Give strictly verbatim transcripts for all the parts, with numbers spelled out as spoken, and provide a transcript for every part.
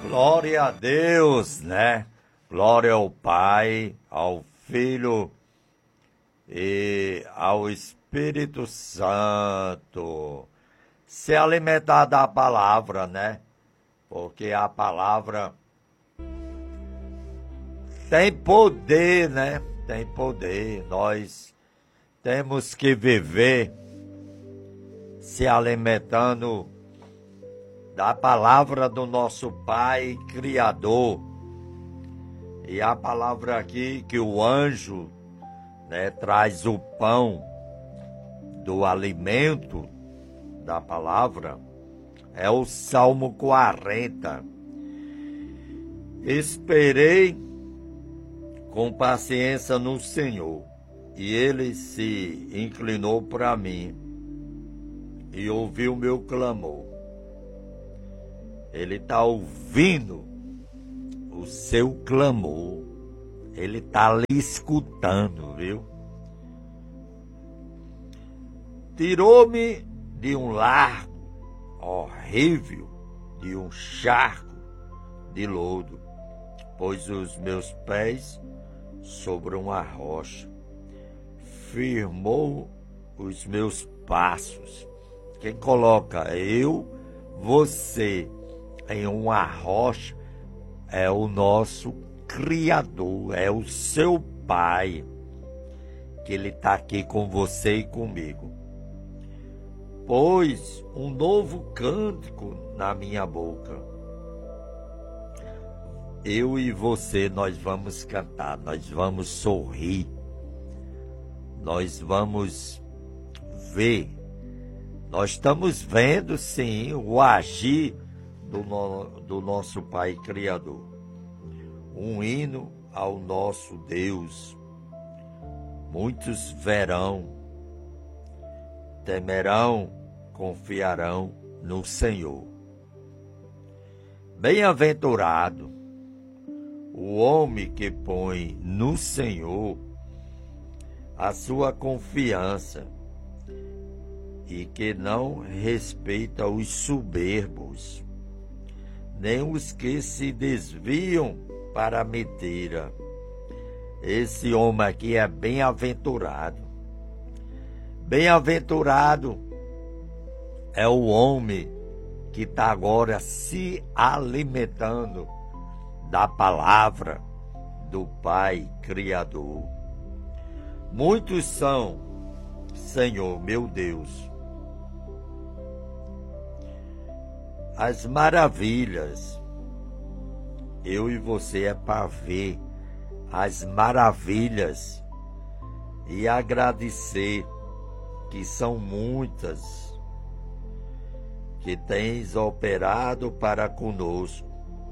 Glória a Deus, né? Glória ao Pai, ao Filho e ao Espírito Santo. Se alimentar da palavra, né? Porque a palavra tem poder, né? Tem poder. Nós temos que viver se alimentando da palavra do nosso Pai Criador. E a palavra aqui que o anjo, né, traz o pão do alimento da palavra é o Salmo quarenta. Esperei com paciência no Senhor, e ele se inclinou para mim e ouviu o meu clamor. Ele está ouvindo o seu clamor. Ele está lhe escutando, viu? Tirou-me de um largo horrível, de um charco de lodo, pôs os meus pés sobre uma rocha, firmou os meus passos. Quem coloca eu, você, em uma rocha é o nosso Criador, é o seu Pai, que Ele está aqui com você e comigo. Pôs um novo cântico na minha boca. Eu e você, nós vamos cantar, nós vamos sorrir, nós vamos ver. Nós estamos vendo, sim, o agir do, no, do nosso Pai Criador. Um hino ao nosso Deus. Muitos verão, temerão, confiarão no Senhor. Bem-aventurado o homem que põe no Senhor a sua confiança e que não respeita os soberbos, nem os que se desviam para a mentira. Esse homem aqui é bem-aventurado. Bem-aventurado é o homem que está agora se alimentando da palavra do Pai Criador. Muitos são, Senhor, meu Deus, as maravilhas. Eu e você é para ver as maravilhas e agradecer que são muitas que tens operado para conosco,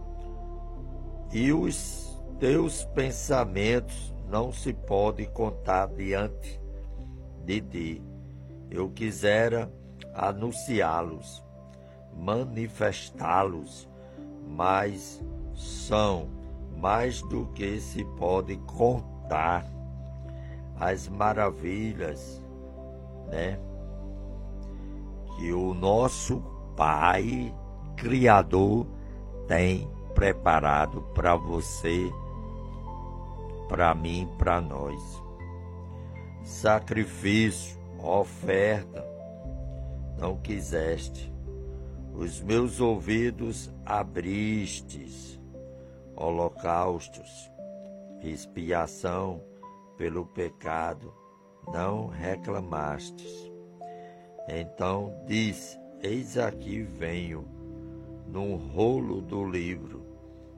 e os teus pensamentos não se podem contar diante de ti. Eu quisera anunciá-los, manifestá-los, mas são mais do que se pode contar as maravilhas, né, que o nosso Pai Criador tem preparado para você, para mim, para nós. Sacrifício, oferta, não quiseste. Os meus ouvidos abristes, holocaustos, expiação pelo pecado, não reclamastes. Então disse: eis aqui venho, num rolo do livro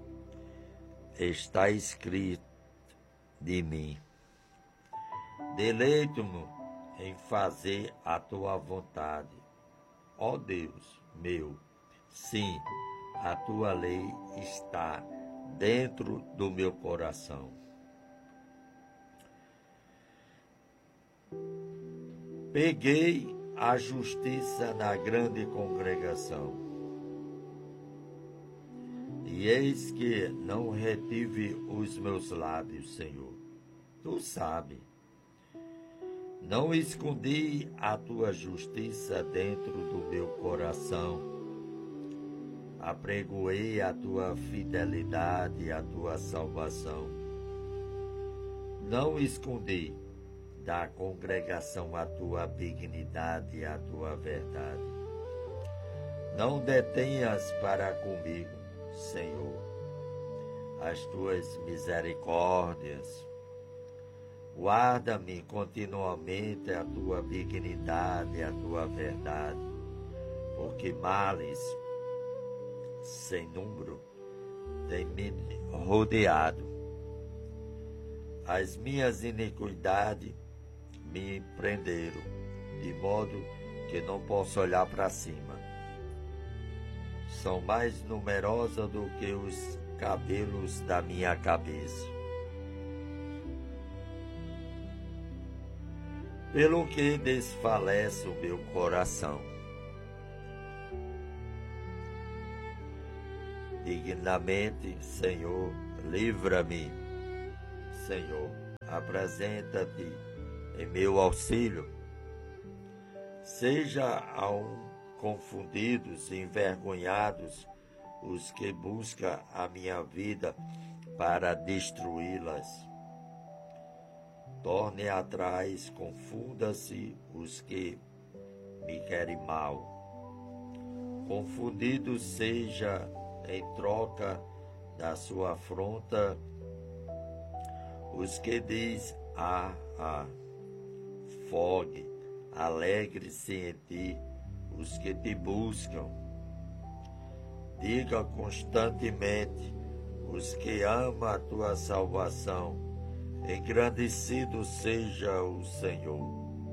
está escrito de mim. Deleito-me em fazer a tua vontade, ó Deus meu. Sim, a tua lei está dentro do meu coração. Peguei a justiça na grande congregação, e eis que não retive os meus lábios, Senhor. Tu sabes. Não escondi a tua justiça dentro do meu coração. apregoei a tua fidelidade e a tua salvação. Não escondi da congregação a tua benignidade e a tua verdade. Não detenhas para comigo, Senhor, as tuas misericórdias. Guarda-me continuamente a tua benignidade e a tua verdade, porque males sem número têm me rodeado. As minhas iniquidades me prenderam, de modo que não posso olhar para cima. São mais numerosas do que os cabelos da minha cabeça. Pelo que desfalece o meu coração. Dignamente, Senhor, livra-me. Senhor, apresenta-te em meu auxílio. Seja a um confundidos e envergonhados os que buscam a minha vida para destruí-las. Torne atrás, confunda-se os que me querem mal. Confundidos seja em troca da sua afronta os que diz, ah, ah, fogue, alegre-se em ti, os que te buscam. Diga constantemente, os que amam a tua salvação, engrandecido seja o Senhor.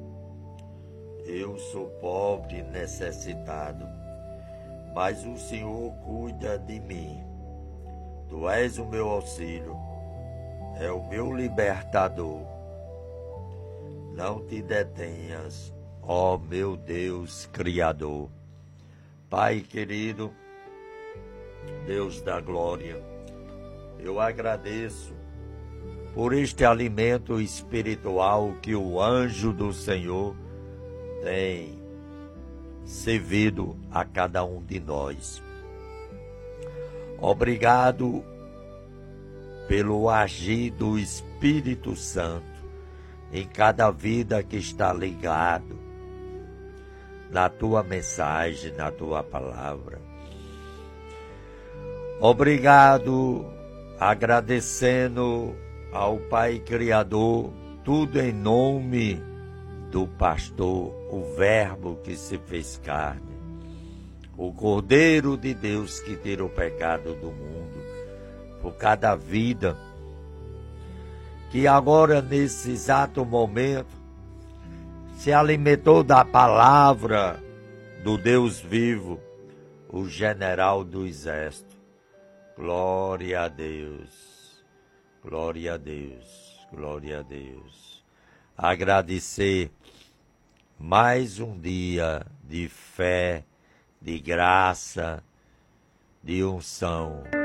Eu sou pobre e necessitado, mas o Senhor cuida de mim. Tu és o meu auxílio. É o meu libertador. Não te detenhas, ó meu Deus Criador. Pai querido, Deus da glória, eu agradeço por este alimento espiritual que o anjo do Senhor tem servido a cada um de nós. Obrigado pelo agir do Espírito Santo em cada vida que está ligado na tua mensagem, na tua palavra. Obrigado, agradecendo ao Pai Criador, tudo em nome do pastor, o Verbo que se fez carne, o Cordeiro de Deus que tira o pecado do mundo, por cada vida que agora, nesse exato momento, se alimentou da palavra do Deus vivo, o general do exército. Glória a Deus, glória a Deus, glória a Deus. Agradecer mais um dia de fé, de graça, de unção.